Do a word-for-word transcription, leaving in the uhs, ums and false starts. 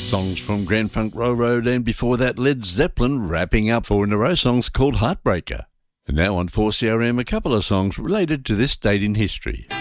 Songs from Grand Funk Railroad, and before that Led Zeppelin, wrapping up four in a row songs called Heartbreaker. And now on four C R M, a couple of songs related to this date in history.